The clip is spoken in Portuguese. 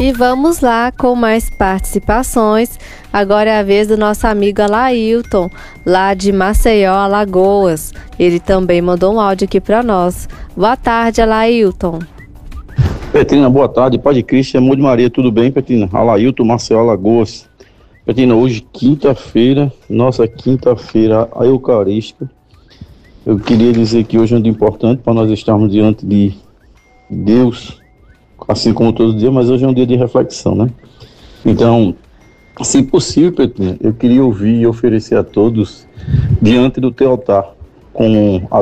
E vamos lá com mais participações. Agora é a vez do nosso amigo Alailton, lá de Maceió, Alagoas. Ele também mandou um áudio aqui para nós. Boa tarde, Alailton. Petrina, boa tarde. Pai de Cristo, amor de Maria, tudo bem, Petrina? Alailton, Maceió, Alagoas. Petrina, hoje quinta-feira, nossa quinta-feira a Eucarística. Eu queria dizer que hoje é um dia importante para nós estarmos diante de Deus, assim como todo dia, mas hoje é um dia de reflexão, né? Então, se possível, Petrina, eu queria ouvir e oferecer a todos diante do teu altar, com a